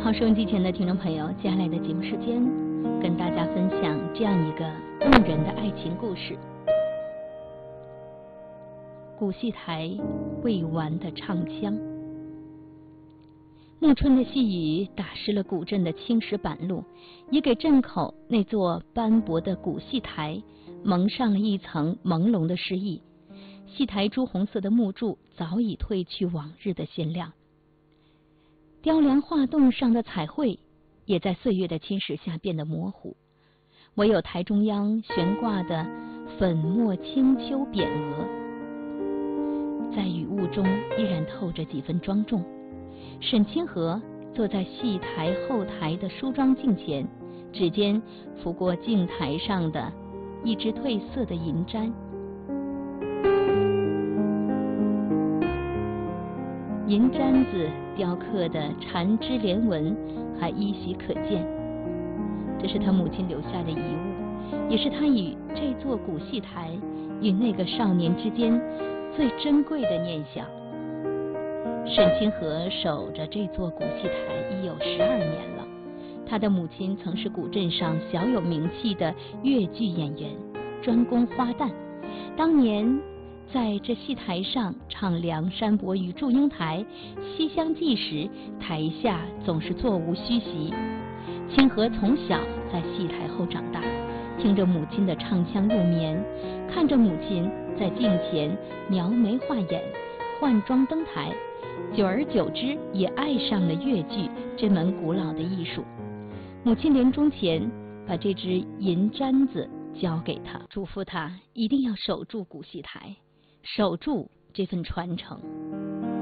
好，收音机前的听众朋友，接下来的节目时间，跟大家分享这样一个动人的爱情故事——古戏台未完的唱腔。暮春的细雨打湿了古镇的青石板路，也给镇口那座斑驳的古戏台蒙上了一层朦胧的诗意。戏台朱红色的木柱早已褪去往日的鲜亮，雕梁画栋上的彩绘也在岁月的侵蚀下变得模糊，唯有台中央悬挂的粉墨青丘匾额，在雨雾中依然透着几分庄重。沈清河坐在戏台后台的梳妆镜前，指尖拂过镜台上的一只褪色的银簪，银簪子雕刻的缠枝莲纹还依稀可见，这是他母亲留下的遗物，也是他与这座古戏台与那个少年之间最珍贵的念想。沈清河守着这座古戏台已有12年了，他的母亲曾是古镇上小有名气的越剧演员，专攻花旦。当年在这戏台上唱《梁山伯与祝英台》《西厢记》时，台下总是座无虚席。清河从小在戏台后长大，听着母亲的唱腔入眠，看着母亲在镜前描眉画眼、换装登台，久而久之也爱上了越剧这门古老的艺术。母亲临终前把这只银簪子交给他，嘱咐他一定要守住古戏台，守住这份传承。